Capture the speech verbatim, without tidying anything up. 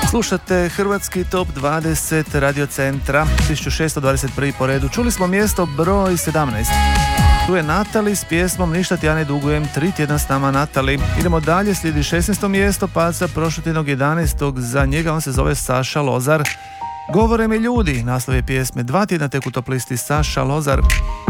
Slušate Hrvatski top dvadeset Radio Centra, tisuću šesto dvadeset prvi po redu. Čuli smo mjesto broj sedamnaest. Tu je Natali s pjesmom Ništa ti ja ne dugujem, tri tjedna s nama Natali. Idemo dalje, slijedi šesnaesto mjesto, paca prošlotjednog jedanaestog Za njega on se zove Saša Lozar. Govore mi ljudi, naslov je pjesme, dva tjedna tek u top listi Saša Lozar.